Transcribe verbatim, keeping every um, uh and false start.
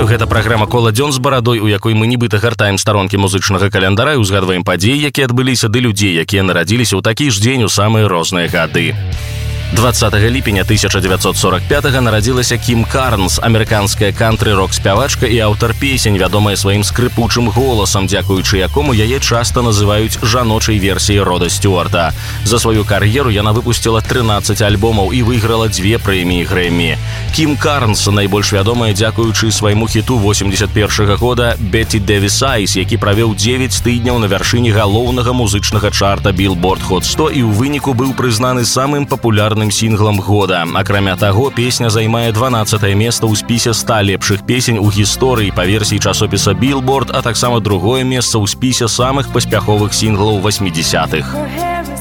Нагадаю, гэта праграма «Кола дзён з барадой», у якой мы нібыта гартаем старонкі музычнага каляндаря і узгадваем падзеі, якія адбыліся, ды людзей, якія нарадзіліся ў такі ж дзень у самыя розныя гады. двадцатага ліпеня тысяча дзевяцьсот сорок пятага нарадзілася Кім Карнс, амерыканская кантры-рок-спявачка і аўтар песень, вядомая сваім скрыпучым голасам, дзякуючы якому яе часта называюць жаночай версіяй Рода Стюарта. За сваю кар'еру яна выпусціла трынаццаць альбомаў і выйграла дзве прэміі Грэмі. Кім Карнс найбольш вядомая дзякуючы свайму хіту восемьдесят першага года «Бетті Дэвіс Айс», які правёў дзевяць тыдняў на вяршыні галоўнага музычнага чарта Billboard Hot сто і ў выніку быў прызнаны самым папулярным сінглам года. Акрамя таго, песня займае дванаццатае месца ў спісе ста лепшых песень у гісторыі па версіі часопіса Billboard, а таксама другое месца ў спісе самых паспяховых сінглаў восьмідзесятых.